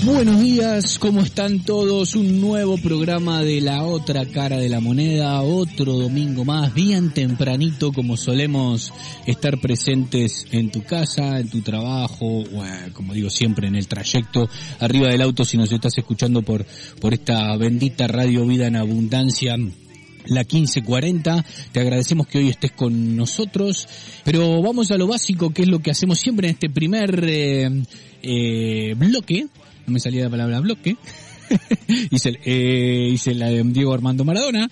Buenos días, ¿cómo están todos? Un nuevo programa de La Otra Cara de la Moneda, otro domingo más, bien tempranito, como solemos estar presentes en tu casa, en tu trabajo, bueno, como digo siempre, en el trayecto, arriba del auto, si nos estás escuchando por esta bendita Radio Vida en Abundancia, la 1540. Te agradecemos que hoy estés con nosotros, pero vamos a lo básico, que es lo que hacemos siempre en este primer bloque. No me salía la palabra bloque. hice la de Diego Armando Maradona.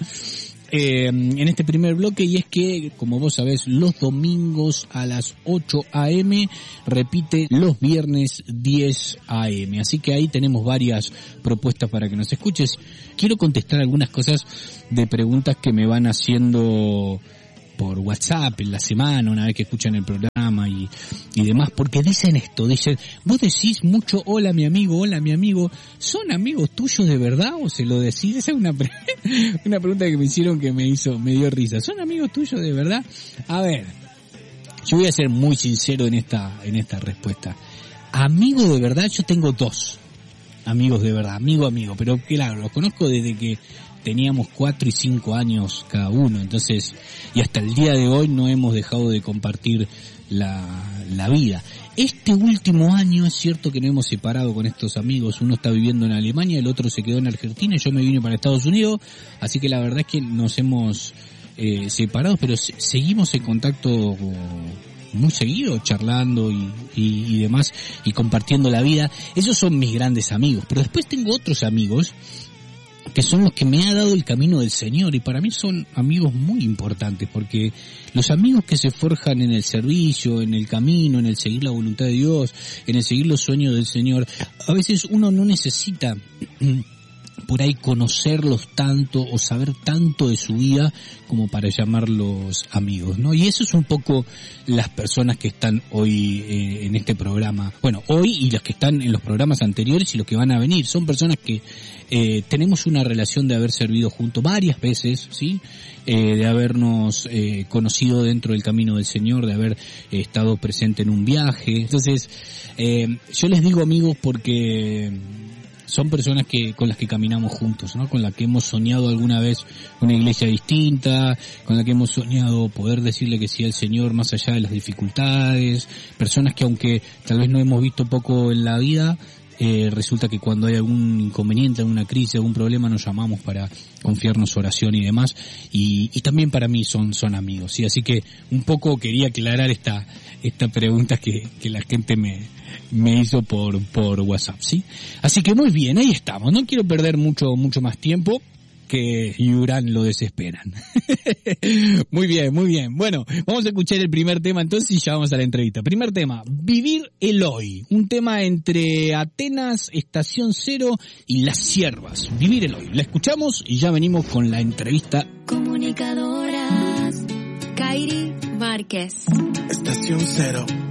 En este primer bloque, y es que, como vos sabés, los domingos a las 8 a.m. repite los viernes 10 a.m. Así que ahí tenemos varias propuestas para que nos escuches. Quiero contestar algunas cosas de preguntas que me van haciendo por WhatsApp en la semana, una vez que escuchan el programa y demás, porque dicen, vos decís mucho hola mi amigo, ¿son amigos tuyos de verdad o se lo decís? Esa es una pregunta que me hicieron que me dio risa. ¿Son amigos tuyos de verdad? A ver, yo voy a ser muy sincero en esta respuesta. Amigo de verdad, yo tengo dos amigos de verdad, amigo, pero claro, los conozco desde que teníamos 4 y 5 años cada uno, entonces, y hasta el día de hoy no hemos dejado de compartir la vida. Este último año es cierto que nos hemos separado con estos amigos, uno está viviendo en Alemania, el otro se quedó en Argentina, y yo me vine para Estados Unidos, así que la verdad es que nos hemos separado, pero seguimos en contacto muy seguido, charlando y demás, y compartiendo la vida. Esos son mis grandes amigos, pero después tengo otros amigos que son los que me ha dado el camino del Señor, y para mí son amigos muy importantes, porque los amigos que se forjan en el servicio, en el camino, en el seguir la voluntad de Dios, en el seguir los sueños del Señor, a veces uno no necesita por ahí conocerlos tanto o saber tanto de su vida como para llamarlos amigos, ¿no? Y eso es un poco las personas que están hoy en este programa. Bueno, hoy y las que están en los programas anteriores y los que van a venir. Son personas que tenemos una relación de haber servido juntos varias veces, ¿sí? De habernos conocido dentro del camino del Señor, de haber estado presente en un viaje. Entonces, yo les digo amigos porque son personas con las que caminamos juntos, ¿no? Con las que hemos soñado alguna vez una iglesia distinta, con las que hemos soñado poder decirle que sí al Señor más allá de las dificultades, personas que aunque tal vez no hemos visto poco en la vida, resulta que cuando hay algún inconveniente, alguna crisis, algún problema, nos llamamos para confiarnos oración y demás, y también para mí son amigos, ¿sí? Así que un poco quería aclarar esta pregunta que la gente me hizo por WhatsApp, ¿sí? Así que muy bien, ahí estamos. No quiero perder mucho más tiempo, que Yurán lo desesperan. Muy bien. Bueno, vamos a escuchar el primer tema entonces y ya vamos a la entrevista. Primer tema, Vivir el Hoy. Un tema entre Atenas, Estación Cero y Las Siervas. Vivir el Hoy. La escuchamos y ya venimos con la entrevista. Comunicadoras, Kairi Márquez. Estación Cero.